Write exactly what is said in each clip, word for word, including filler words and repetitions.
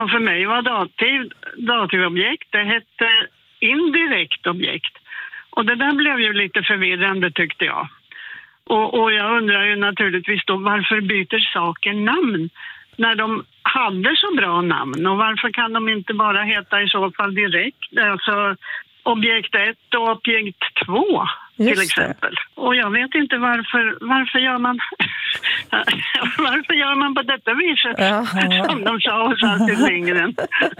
Och för mig var dativ, dativobjekt, det hette indirekt objekt. Och det där blev ju lite förvirrande tyckte jag. Och, och jag undrar ju naturligtvis då varför byter saker namn när de hade så bra namn? Och varför kan de inte bara heta i så fall direkt? Alltså objekt ett och objekt två till exempel. Det. Och jag vet inte varför, varför gör man varför gör man på detta viset ja. Som de sa hos Astrid Lindgren.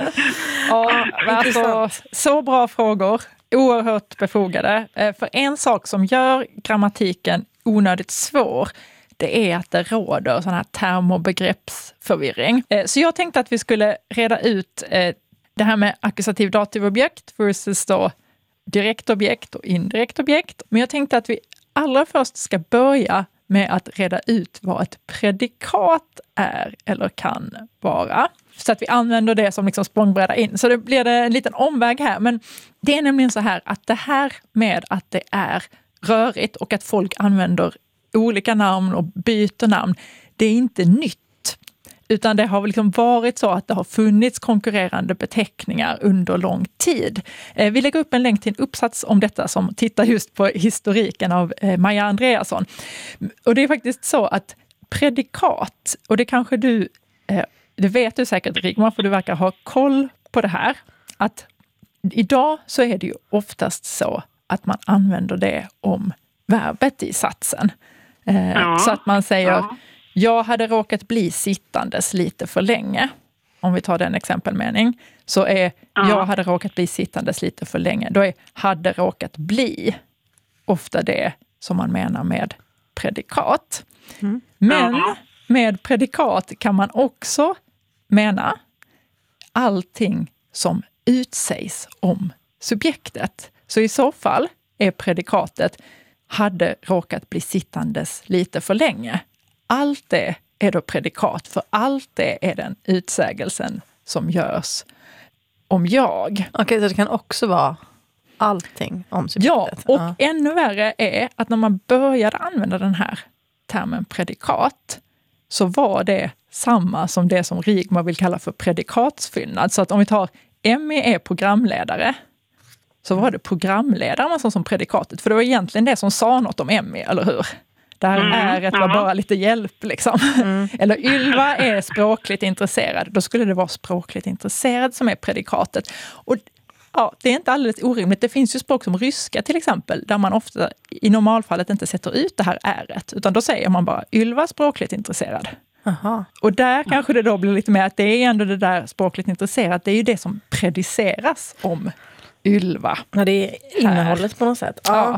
Ja, alltså, så bra frågor. Oerhört befogade. För en sak som gör grammatiken onödigt svår, det är att det råder sån här term- och begreppsförvirring. Så jag tänkte att vi skulle reda ut det här med ackusativ dativobjekt versus då direktobjekt och indirekt objekt. Men jag tänkte att vi allra först ska börja med att reda ut vad ett predikat är eller kan vara. Så att vi använder det som liksom språngbräda in. Så det blir det en liten omväg här. Men det är nämligen så här att det här med att det är rörigt och att folk använder olika namn och byter namn, det är inte nytt. Utan det har liksom varit så att det har funnits konkurrerande beteckningar under lång tid. Vi lägger upp en länk till en uppsats om detta som tittar just på historiken av Maja Andreasson. Och det är faktiskt så att predikat, och det kanske du, det vet du säkert Rigmor, för du verkar ha koll på det här, att idag så är det ju oftast så att man använder det om verbet i satsen. Ja, så att man säger, ja. Jag hade råkat bli sittandes lite för länge. Om vi tar den exempelmening. Så är ja. jag hade råkat bli sittandes lite för länge. Då är hade råkat bli ofta det som man menar med predikat. Mm. Men ja. med predikat kan man också mena allting som utsägs om subjektet. Så i så fall är predikatet hade råkat bli sittandes lite för länge. Allt det är då predikat, för allt det är den utsägelsen som görs om jag. Okej, okay, så det kan också vara allting om subjektet? Ja, och ja. ännu värre är att när man började använda den här termen predikat så var det samma som det som Rigmor vill kalla för predikatsfyllnad. Så att om vi tar Emmy är programledare, så var det programledaren som som predikatet. För det var egentligen det som sa något om Emmy, eller hur? Det här mm, är ett var bara lite hjälp liksom. Mm. Eller Ylva är språkligt intresserad. Då skulle det vara språkligt intresserad som är predikatet. Och ja, det är inte alldeles orimligt. Det finns ju språk som ryska till exempel, där man ofta i normalfallet inte sätter ut det här äret. Utan då säger man bara Ylva språkligt intresserad. Aha. Och där kanske det då blir lite mer att det är ändå det där språkligt intresserad. Det är ju det som prediceras om Ylva. Ja, det är innehållet på något sätt. Ja. ja.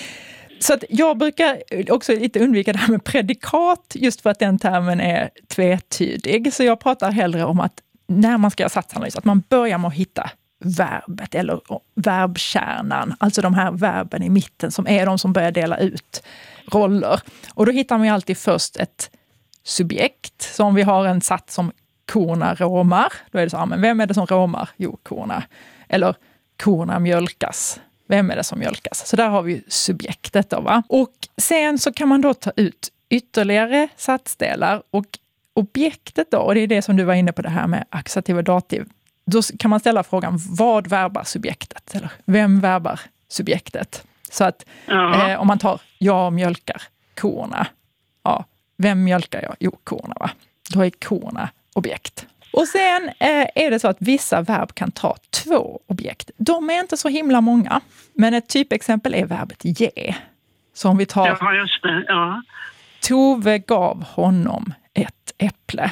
Så att jag brukar också lite undvika det här med predikat just för att den termen är tvetydig. Så jag pratar hellre om att när man ska göra satsanalys, att man börjar med att hitta verbet eller verbkärnan. Alltså de här verben i mitten som är de som börjar dela ut roller. Och då hittar man ju alltid först ett subjekt. Så om vi har en sats som korna råmar, då är det så, men vem är det som råmar? Jo, korna. Eller korna mjölkas. Vem är det som mjölkas? Så där har vi subjektet då, va? Och sen så kan man då ta ut ytterligare satsdelar och objektet då, och det är det som du var inne på det här med ackusativ och dativ. Då kan man ställa frågan, vad verbar subjektet? Eller vem verbar subjektet? Så att ja. eh, om man tar, jag mjölkar korna. Ja, vem mjölkar jag? Jo, korna, va? Då är korna objekt. Och sen eh, är det så att vissa verb kan ta två objekt. De är inte så himla många. Men ett typexempel är verbet ge. Så om vi tar... Ja, just det. Ja. Tove gav honom ett äpple.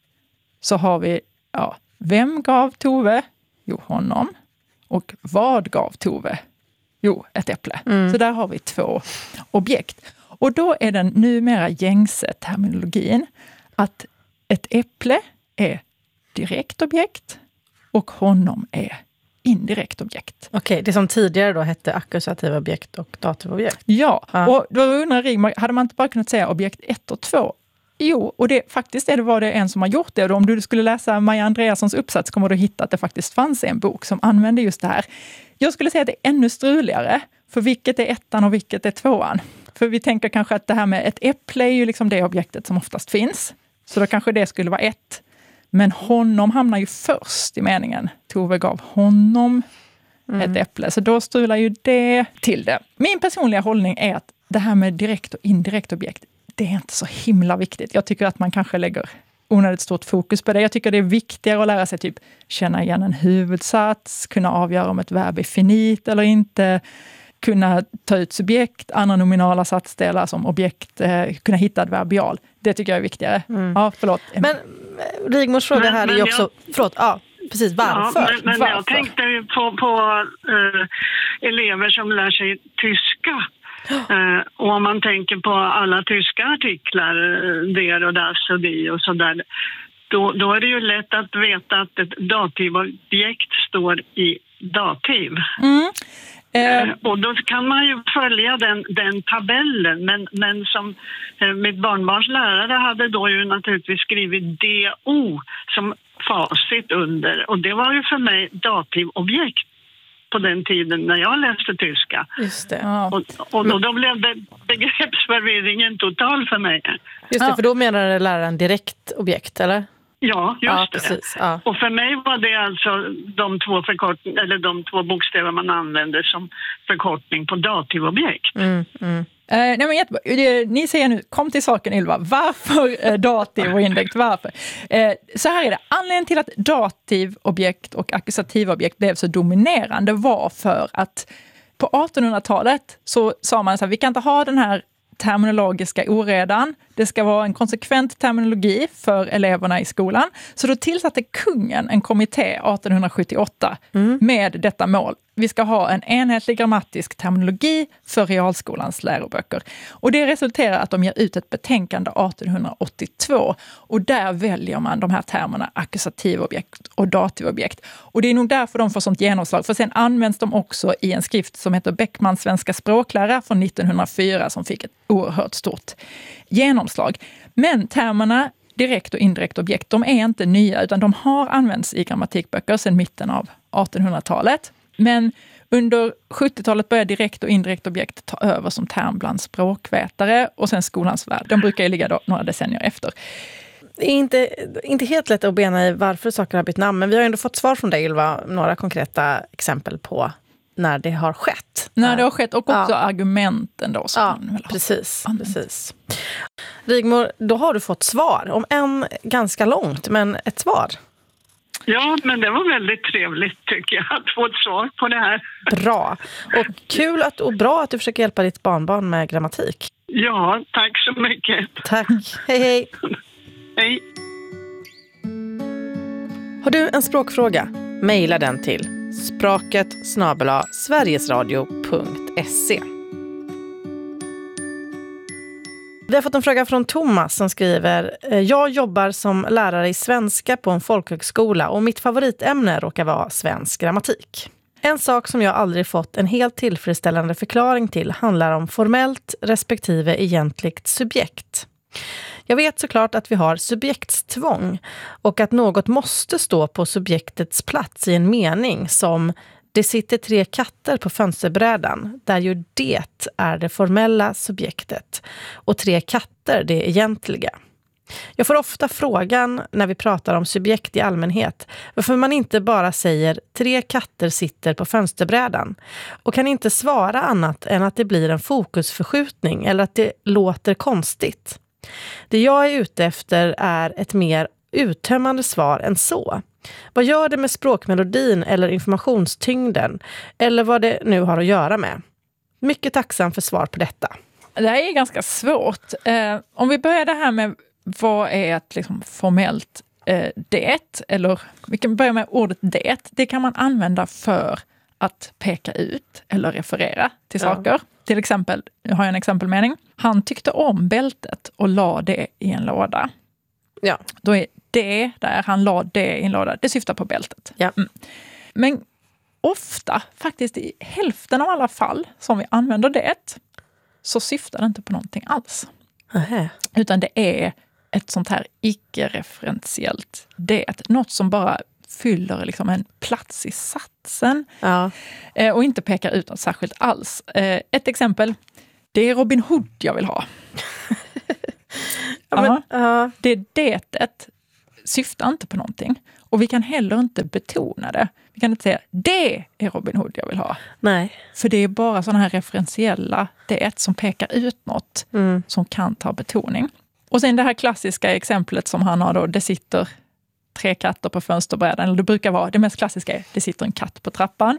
Så har vi, ja, vem gav Tove? Jo, honom. Och vad gav Tove? Jo, ett äpple. Mm. Så där har vi två objekt. Och då är den numera gängse terminologin att ett äpple är direkt objekt och honom är indirekt objekt. Okej, det som tidigare då hette ackusativa objekt och dativobjekt. Ja, ja. Och då undrar Rigmor, hade man inte bara kunnat säga objekt ett och två? Jo, och det faktiskt är det var det en som har gjort det. Och om du skulle läsa Maja Andreassons uppsats kommer du hitta att det faktiskt fanns en bok som använde just det här. Jag skulle säga att det är ännu struligare, för vilket är ettan och vilket är tvåan. För vi tänker kanske att det här med ett äpple är ju liksom det objektet som oftast finns. Så då kanske det skulle vara ett. Men honom hamnar ju först i meningen. Tove gav honom mm. ett äpple. Så då strular ju det till det. Min personliga hållning är att det här med direkt och indirekt objekt, det är inte så himla viktigt. Jag tycker att man kanske lägger onödigt stort fokus på det. Jag tycker det är viktigare att lära sig typ känna igen en huvudsats, kunna avgöra om ett verb är finit eller inte, kunna ta ut subjekt, andra nominala satsdelar som objekt, eh, kunna hitta ett verbial. Det tycker jag är viktigare. Mm. Ja, förlåt. Men Rigmors fråga här är ju också, jag, förlåt, ja, precis, varför? Ja, men men varför? jag tänkte ju på, på uh, elever som lär sig tyska. Uh, och om man tänker på alla tyska artiklar, uh, der och das och di och sådär, då, då är det ju lätt att veta att ett dativobjekt står i dativ. Mm. Uh, och då kan man ju följa den, den tabellen, men, men som uh, mitt barnbarns lärare hade då ju naturligtvis skrivit D O som facit under, och det var ju för mig dativobjekt på den tiden när jag läste tyska. Just det. Ja. Och, och då, då blev det begreppsförvirringen total för mig. Just det, ja. För då menar läraren direkt objekt, eller? Ja, just ja, det. Precis, ja. Och för mig var det alltså de två förkortning, eller de två bokstäver man använder som förkortning på dativobjekt. Mm, mm. Eh, nej men jättebra. Ni säger nu, kom till saken Ylva, varför eh, dativ och indirekt, varför? Eh, så här är det, anledningen till att dativobjekt och ackusativobjekt blev så dominerande var för att på artonhundratalet så sa man så här, vi kan inte ha den här terminologiska oredan. Det ska vara en konsekvent terminologi för eleverna i skolan. Så då tillsatte kungen en kommitté artonhundrasjuttioåtta mm. med detta mål. Vi ska ha en enhetlig grammatisk terminologi för realskolans läroböcker. Och det resulterar att de ger ut ett betänkande artonhundraåttiotvå. Och där väljer man de här termerna ackusativobjekt och dativobjekt. Och det är nog därför de får sånt genomslag. För sen används de också i en skrift som heter Beckmans svenska språklära från nittonhundrafyra som fick ett oerhört stort genomslag. Men termerna direkt och indirekt objekt, de är inte nya utan de har använts i grammatikböcker sedan mitten av artonhundratalet. Men under sjuttiotalet började direkt och indirekt objekt ta över som term bland språkvetare och sen skolans värld. De brukar ju ligga då några decennier efter. Det är inte, inte helt lätt att bena i varför saker har bytt namn, men vi har ändå fått svar från dig Ylva, några konkreta exempel på när det har skett. När det har skett och också ja. argumenten då. Som ja, man precis, precis. Rigmor, då har du fått svar, om än ganska långt, men ett svar. Ja, men det var väldigt trevligt tycker jag att få ett svar på det här. Bra. Och kul att, och bra att du försöker hjälpa ditt barnbarn med grammatik. Ja, tack så mycket. Tack. Hej, hej. Hej. Har du en språkfråga? Maila den till språket snabel-a sverigesradio punkt se. Vi har fått en fråga från Thomas som skriver: jag jobbar som lärare i svenska på en folkhögskola och mitt favoritämne råkar vara svensk grammatik. En sak som jag aldrig fått en helt tillfredsställande förklaring till handlar om formellt respektive egentligt subjekt. Jag vet såklart att vi har subjektstvång och att något måste stå på subjektets plats i en mening som det sitter tre katter på fönsterbrädan, där ju det är det formella subjektet och tre katter det egentliga. Jag får ofta frågan när vi pratar om subjekt i allmänhet varför man inte bara säger tre katter sitter på fönsterbrädan och kan inte svara annat än att det blir en fokusförskjutning eller att det låter konstigt. Det jag är ute efter är ett mer uttömmande svar än så. Vad gör det med språkmelodin eller informationstyngden eller vad det nu har att göra med? Mycket tacksam för svar på detta. Det här är ganska svårt. Eh, om vi börjar det här med vad är ett liksom formellt eh, det, eller vi kan börja med ordet det. Det kan man använda för att peka ut eller referera till ja. saker. Till exempel, nu har jag en exempelmening. Han tyckte om bältet och la det i en låda. Ja. Då är det där han la det i en låda. Det syftar på bältet. Ja. Mm. Men ofta, faktiskt i hälften av alla fall som vi använder det, så syftar det inte på någonting alls. Aha. Utan det är ett sånt här icke-referentiellt det. Något som bara fyller liksom en plats i satsen. Ja. Eh, och inte pekar ut något särskilt alls. Eh, ett exempel. Det är Robin Hood jag vill ha. ja, men, uh. Det detet syftar inte på någonting. Och vi kan heller inte betona det. Vi kan inte säga, det är Robin Hood jag vill ha. Nej. För det är bara sådana här referentiella det som pekar ut något mm. som kan ta betoning. Och sen det här klassiska exemplet som han har då, det sitter tre katter på fönsterbrädan. Eller det brukar vara, det mest klassiska är, det sitter en katt på trappan.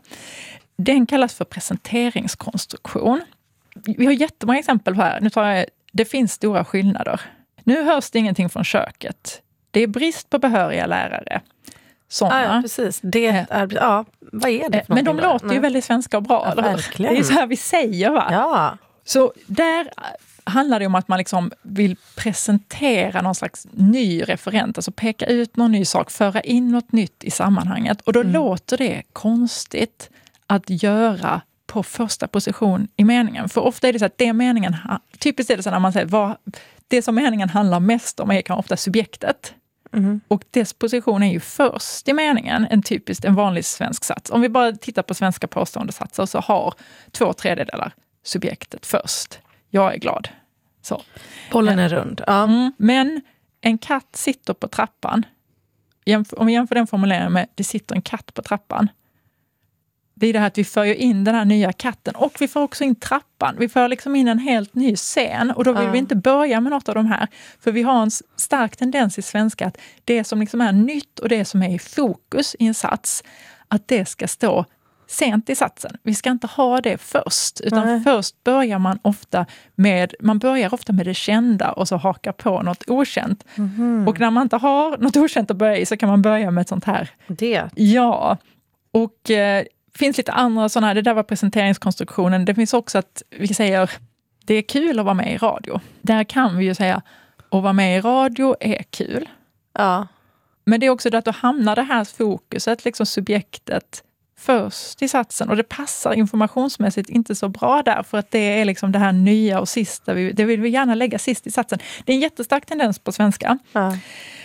Den kallas för presenteringskonstruktion. Vi har jättemånga exempel på här. Nu tar jag, det finns stora skillnader. Nu hörs det ingenting från köket. Det är brist på behöriga lärare. Såna. Ja, precis. Det är, ja, vad är det för Men de då? låter ju väldigt svenska och bra. Ja, verkligen. Det är så här vi säger, va? Ja. Så där handlar det om att man liksom vill presentera någon slags ny referent. Alltså peka ut någon ny sak, föra in något nytt i sammanhanget. Och då mm. låter det konstigt att göra på första position i meningen. För ofta är det så att det meningen, typiskt är det så när man säger vad, det som meningen handlar mest om är kanske ofta subjektet. Mm. Och dess position är ju först i meningen, en typiskt en vanlig svensk sats. Om vi bara tittar på svenska påståendesatser så har två tredjedelar subjektet först. Jag är glad. Så. Bollen är rund. Ja. Mm. Men en katt sitter på trappan. Om vi jämför den formuleringen med det sitter en katt på trappan. Det är det här att vi för in den här nya katten. Och vi får också in trappan. Vi för liksom in en helt ny scen. Och då vill ja. vi inte börja med något av de här. För vi har en stark tendens i svenska att det som liksom är nytt och det som är i fokus i en sats, att det ska stå sent i satsen. Vi ska inte ha det först. Utan Nej. först börjar man ofta med, man börjar ofta med det kända och så hakar på något okänt. Mm-hmm. Och när man inte har något okänt att börja i så kan man börja med ett sånt här. Det? Ja. Och eh, finns lite andra sådana här, det där var presenteringskonstruktionen. Det finns också att vi säger, det är kul att vara med i radio. Där kan vi ju säga, att vara med i radio är kul. Ja. Men det är också det att då hamnar det här fokuset, liksom subjektet, först i satsen. Och det passar informationsmässigt inte så bra där, för att det är liksom det här nya och sista. Vi, det vill vi gärna lägga sist i satsen. Det är en jättestark tendens på svenska. Ja.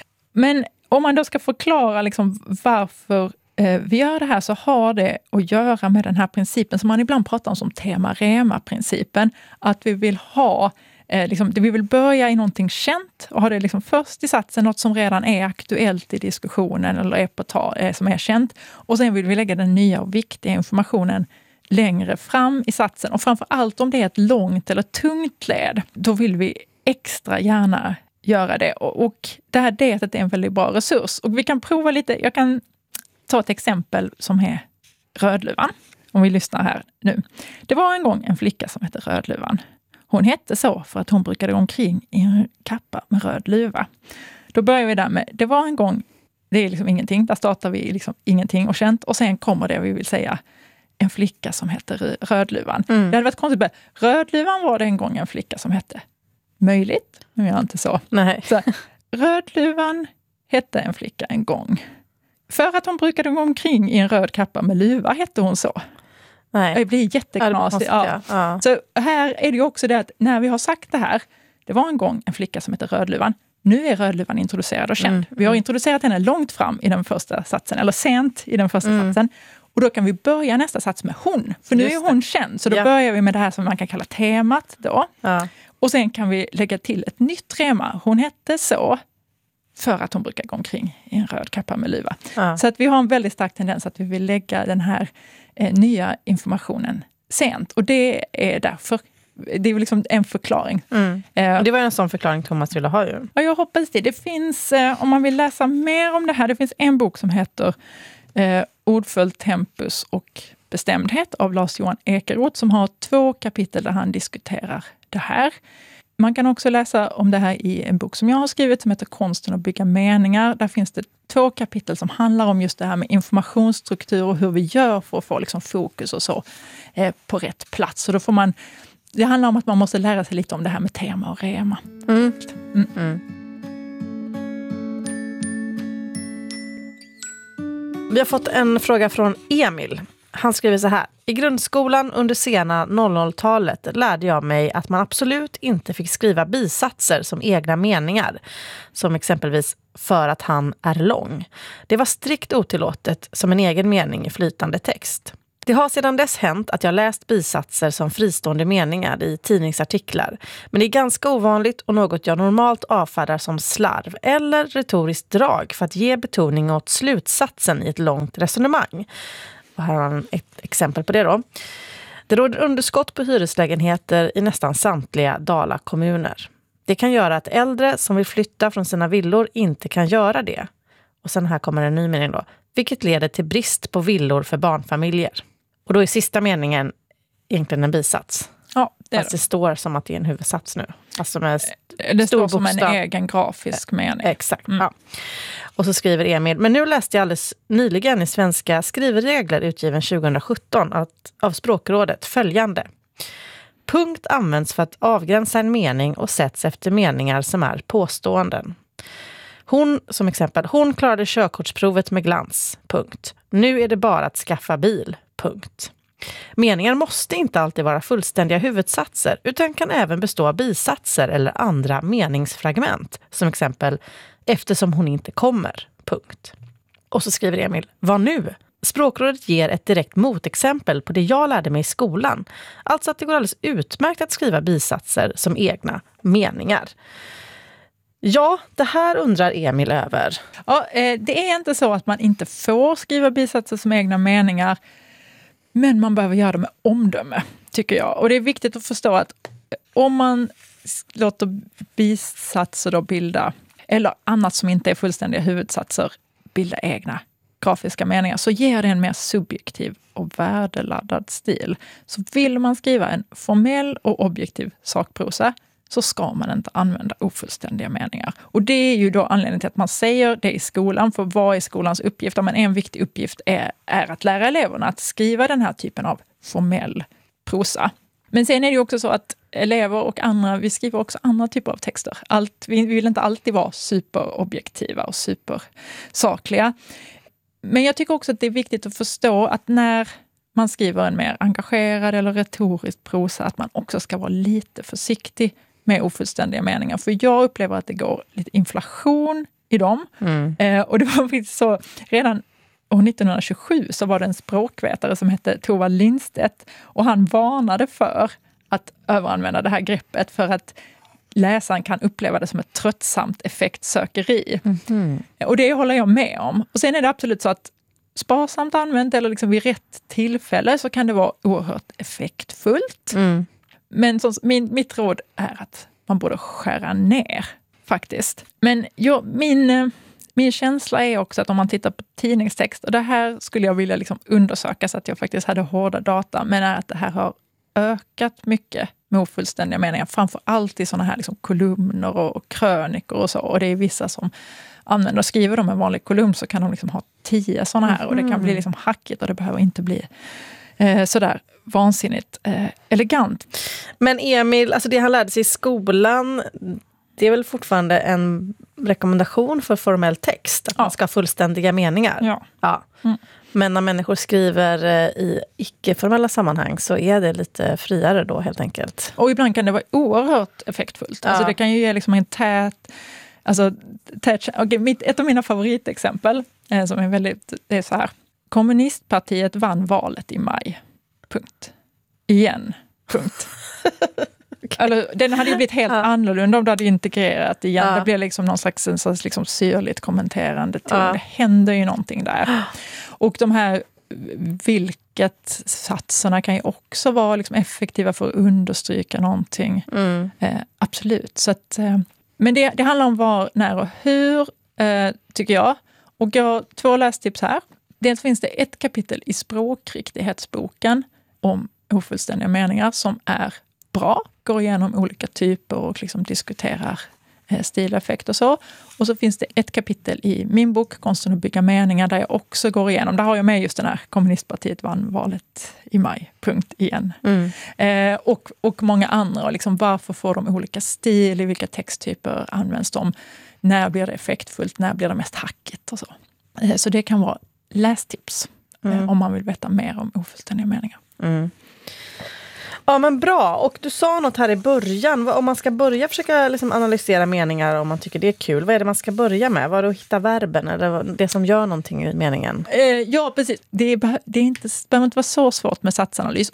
Men om man då ska förklara liksom varför vi gör det här, så har det att göra med den här principen som man ibland pratar om som tema-rema-principen. Att vi vill ha, eh, liksom, vi vill börja i någonting känt och ha det liksom först i satsen, något som redan är aktuellt i diskussionen eller är på ta, eh, som är känt. Och sen vill vi lägga den nya och viktiga informationen längre fram i satsen. Och framför allt om det är ett långt eller tungt led, då vill vi extra gärna göra det. Och, och det här detet är en väldigt bra resurs. Och vi kan prova lite, jag kan ta ett exempel som är Rödluvan. Om vi lyssnar här nu. Det var en gång en flicka som hette Rödluvan. Hon hette så för att hon brukade gå omkring i en kappa med röd luva. Då börjar vi där med, det var en gång, det är liksom ingenting. Där startar vi liksom ingenting och känt. Och sen kommer det vi vill säga, en flicka som heter Rödluvan. Mm. Det hade varit konstigt att Rödluvan var det en gång en flicka som hette. Möjligt, men jag är inte så. Nej. Så Rödluvan hette en flicka en gång. För att hon brukade gå omkring i en röd kappa med luva hette hon så. Nej. Det blir jätteknasigt. Ja. Ja. Så här är det ju också det att när vi har sagt det här, det var en gång en flicka som heter Rödluvan. Nu är Rödluvan introducerad och känd. Mm. Vi har introducerat henne långt fram i den första satsen, eller sent i den första mm. satsen. Och då kan vi börja nästa sats med hon. För nu är hon känd, så då ja. börjar vi med det här som man kan kalla temat då. Ja. Och sen kan vi lägga till ett nytt tema. Hon hette så. För att hon brukar gå omkring i en röd kappa med luva. Ja. Så att vi har en väldigt stark tendens att vi vill lägga den här eh, nya informationen sent. Och det är därför, det är liksom en förklaring. Mm. Eh, det var en sån förklaring Thomas ville ha ju. Ja, jag hoppas det. Det finns, eh, om man vill läsa mer om det här, det finns en bok som heter eh, Ordföljd, tempus och bestämdhet av Lars-Johan Ekeroth som har två kapitel där han diskuterar det här. Man kan också läsa om det här i en bok som jag har skrivit som heter Konsten att bygga meningar. Där finns det två kapitel som handlar om just det här med informationsstruktur och hur vi gör för att få liksom fokus och så eh, på rätt plats. Så då får man, det handlar om att man måste lära sig lite om det här med tema och rema. Mm. Mm. Mm. Vi har fått en fråga från Emil. Han skriver så här. I grundskolan under sena noll noll-talet lärde jag mig att man absolut inte fick skriva bisatser som egna meningar. Som exempelvis för att han är lång. Det var strikt otillåtet som en egen mening i flytande text. Det har sedan dess hänt att jag läst bisatser som fristående meningar i tidningsartiklar. Men det är ganska ovanligt och något jag normalt avfärdar som slarv eller retoriskt drag för att ge betoning åt slutsatsen i ett långt resonemang. Och här har ett exempel på det då. Det råder underskott på hyreslägenheter i nästan samtliga Dala-kommuner. Det kan göra att äldre som vill flytta från sina villor inte kan göra det. Och sen här kommer en ny mening då. Vilket leder till brist på villor för barnfamiljer. Och då är sista meningen egentligen en bisats. Ja, det, Fast det står som att det är en huvudsats nu. Alltså med det står som som en egen grafisk mening. Exakt, mm. ja. Och så skriver Emil, men nu läste jag alldeles nyligen i Svenska skrivregler utgiven tjugohundrasjutton att, av Språkrådet följande. Punkt används för att avgränsa en mening och sätts efter meningar som är påståenden. Hon, som exempel, hon klarade körkortsprovet med glans. Punkt. Nu är det bara att skaffa bil. Punkt. Meningar måste inte alltid vara fullständiga huvudsatser utan kan även bestå av bisatser eller andra meningsfragment. Som exempel, eftersom hon inte kommer. Punkt. Och så skriver Emil, vad nu? Språkrådet ger ett direkt motexempel på det jag lärde mig i skolan. Alltså att det går alldeles utmärkt att skriva bisatser som egna meningar. Ja, det här undrar Emil över. Ja, det är inte så att man inte får skriva bisatser som egna meningar. Men man behöver göra det med omdöme, tycker jag. Och det är viktigt att förstå att om man låter bisatser då bilda, eller annat som inte är fullständiga huvudsatser, bilda egna grafiska meningar, så ger det en mer subjektiv och värdeladdad stil. Så vill man skriva en formell och objektiv sakprosa, så ska man inte använda ofullständiga meningar. Och det är ju då anledningen till att man säger det i skolan, för vad är skolans uppgift? Men en viktig uppgift är, är att lära eleverna att skriva den här typen av formell prosa. Men sen är det ju också så att elever och andra, vi skriver också andra typer av texter. Allt, vi vill inte alltid vara superobjektiva och supersakliga. Men jag tycker också att det är viktigt att förstå att när man skriver en mer engagerad eller retorisk prosa, att man också ska vara lite försiktig med ofullständiga meningar. För jag upplever att det går lite inflation i dem. Mm. Eh, och det var faktiskt så, redan år nittonhundratjugosju så var det en språkvetare som hette Thorvald Lindstedt. Och han varnade för att överanvända det här greppet för att läsaren kan uppleva det som ett tröttsamt effektsökeri. Mm. Och det håller jag med om. Och sen är det absolut så att sparsamt använt eller liksom vid rätt tillfälle så kan det vara oerhört effektfullt. Mm. Men som, min, mitt råd är att man borde skära ner faktiskt. Men jag, min, min känsla är också att om man tittar på tidningstext, och det här skulle jag vilja liksom undersöka så att jag faktiskt hade hårda data, men är att det här har ökat mycket med ofullständiga meningar. Framför allt i sådana här liksom kolumner och, och krönikor och så. Och det är vissa som använder och skriver de en vanlig kolumn så kan de liksom ha tio sådana här. Mm. Och det kan bli liksom hackigt och det behöver inte bli eh, sådär vansinnigt eh, elegant. Men Emil, alltså det han lärde sig i skolan, det är väl fortfarande en rekommendation för formell text? Att ja. man ska ha fullständiga meningar? Ja. ja. Mm. Men när människor skriver i icke-formella sammanhang så är det lite friare då helt enkelt. Och ibland kan det vara oerhört effektfullt. Ja. Alltså det kan ju ge liksom en tät... Alltså, tät okay, mitt, ett av mina favoritexempel eh, som är väldigt... Det är så här. Kommunistpartiet vann valet i maj. Punkt. Igen. Punkt. Okay. Alltså, den hade ju blivit helt ja. annorlunda om du hade integrerat igen. Ja. Det blev liksom någon slags en slags liksom syrligt kommenterande ton. Ja. Det händer ju någonting där. Och de här vilket-satserna kan ju också vara liksom effektiva för att understryka någonting. Mm. Eh, absolut. Så att, eh, men det, det handlar om var, när och hur, eh, tycker jag. Och jag har två lästips här. Dels finns det ett kapitel i språkriktighetsboken om ofullständiga meningar som är bra. Går igenom olika typer och liksom diskuterar eh, stileffekt och så. Och så finns det ett kapitel i min bok Konsten att bygga meningar där jag också går igenom. Där har jag med just den här kommunistpartiet vann valet i maj. Punkt igen. Mm. Eh, och, och många andra. Liksom, varför får de olika stil? I vilka texttyper används de? När blir det effektfullt? När blir det mest hackigt? Och så. Eh, så det kan vara lästips mm. eh, om man vill veta mer om ofullständiga meningar. Mm. Ja, men bra. Och du sa något här i början. Om man ska börja försöka liksom analysera meningar, om man tycker det är kul, vad är det man ska börja med? Var det att hitta verben eller det som gör någonting i meningen? Eh, ja, precis. Det, är, det är inte, behöver inte vara så svårt med satsanalys.